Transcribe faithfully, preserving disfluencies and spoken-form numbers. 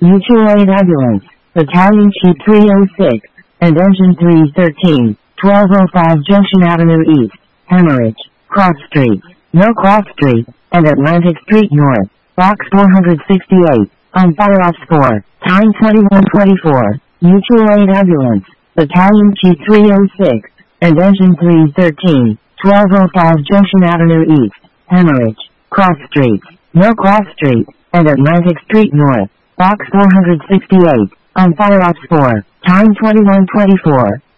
Mutual aid ambulance, Battalion Chief three oh six, and Engine three thirteen, twelve oh five Junction Avenue East, Hemorrhage, Cross Street, No Cross Street, and Atlantic Street North, Box four sixty-eight, on Fire Ops four, time twenty-one twenty-four, Mutual aid ambulance, Battalion Chief three oh six, and Engine three thirteen, twelve oh five Junction Avenue East, Hemorrhage, Cross Street, No Cross Street, and Atlantic Street North, Box four sixty-eight, on Fire Ops four, time twenty-one twenty-four.